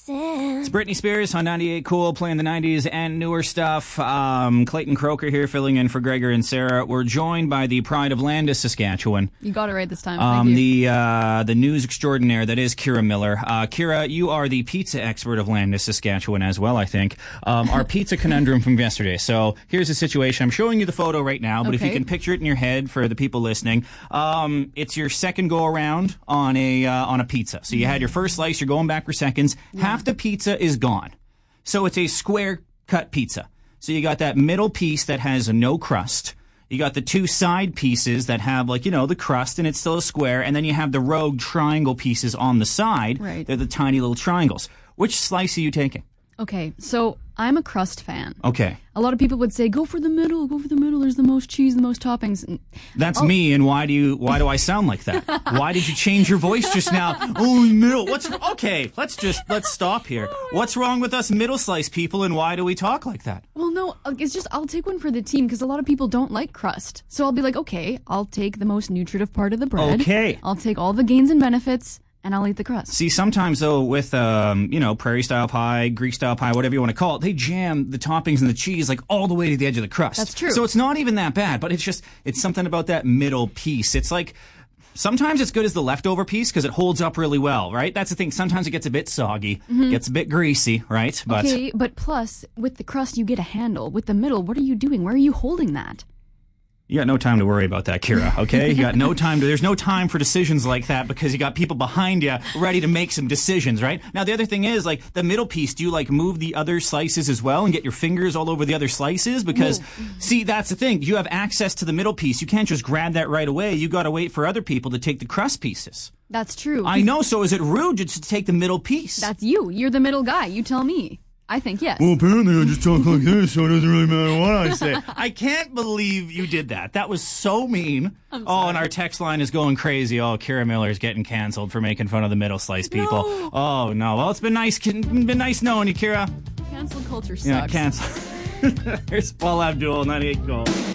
It's Britney Spears on 98 Cool, playing the 90s and newer stuff. Clayton Croker here, filling in for Gregor and Sarah. We're joined by the pride of Landis, Saskatchewan. You got it right this time. Thank you. The news extraordinaire that is Kira Miller. Kira, you are the pizza expert of Landis, Saskatchewan as well, I think. Our pizza conundrum from yesterday. So here's the situation. I'm showing you the photo right now, but if you can picture it in your head for the people listening, it's your second go around on a pizza. So you had your first slice, you're going back for seconds. Half the pizza is gone. So it's a square cut pizza. So you got that middle piece that has no crust. You got the two side pieces that have, the crust, and it's still a square. And then you have the rogue triangle pieces on the side. Right. They're the tiny little triangles. Which slice are you taking? Okay, so I'm a crust fan. Okay. A lot of people would say, go for the middle, there's the most cheese, the most toppings. That's me, and why do I sound like that? Why did you change your voice just now? Oh, middle. Okay, let's stop here. What's wrong with us middle slice people, and why do we talk like that? Well, no, it's just, I'll take one for the team, because a lot of people don't like crust. So I'll be like, okay, I'll take the most nutritive part of the bread. Okay. I'll take all the gains and benefits, and I'll eat the crust. See, sometimes, though, with, prairie-style pie, Greek-style pie, whatever you want to call it, they jam the toppings and the cheese, all the way to the edge of the crust. That's true. So it's not even that bad, but it's something about that middle piece. It's like, sometimes it's good as the leftover piece because it holds up really well, right? That's the thing. Sometimes it gets a bit soggy, gets a bit greasy, right? Okay, but plus, with the crust, you get a handle. With the middle, what are you doing? Where are you holding that? You got no time to worry about that, Kira, okay? You got no time there's no time for decisions like that because you got people behind you ready to make some decisions, right? Now, the other thing is, the middle piece, do you, move the other slices as well and get your fingers all over the other slices? Because, see, that's the thing. You have access to the middle piece. You can't just grab that right away. You got to wait for other people to take the crust pieces. That's true. I know, so is it rude to take the middle piece? That's you. You're the middle guy. You tell me. I think yes. Well, apparently I just talk like this, so it doesn't really matter what I say. I can't believe you did that. That was so mean. And our text line is going crazy. Oh, Kira Miller's getting canceled for making fun of the middle slice people. No. Oh, no. Well, it's been nice knowing you, Kira. Cancel culture sucks. Yeah, cancel. Here's Paul Abdul, 98 Gold.